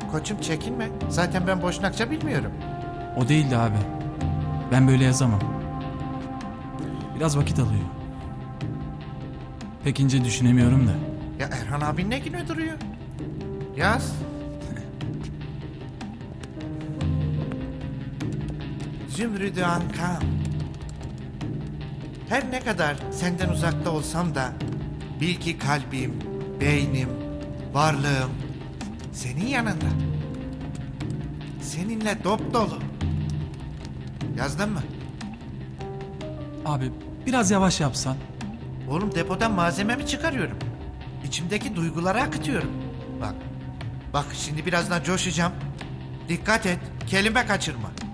Koçum çekinme. Zaten ben Boşnakça bilmiyorum. O değildi abi. Ben böyle yazamam. Biraz vakit alıyor. Pek ince düşünemiyorum da. Ya Erhan abin ne güne duruyor? Yaz. Zümrüdü Ankam. Her ne kadar senden uzakta olsam da bil ki kalbim, beynim, varlığım senin yanında. Seninle dop dolu. Yazdın mı? Abi biraz yavaş yapsan. Oğlum depodan malzememi çıkarıyorum. İçimdeki duyguları akıtıyorum. Bak. Bak şimdi birazdan coşacağım. Dikkat et. Kelime kaçırma.